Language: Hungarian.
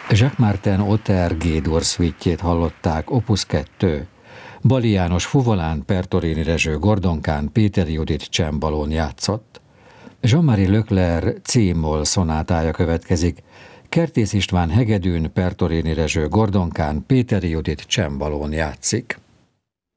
Jacques Martin Otter G-dur szvítjét hallották, Opus 2. Bali János fuvolán, Pertorini Rezső gordonkán, Péter Judit csembalón játszott. Jean-Marie Leclerc C-moll szonátája következik. Kertész István hegedűn, Pertorini Rezső gordonkán, Péter Judit csembalón játszik.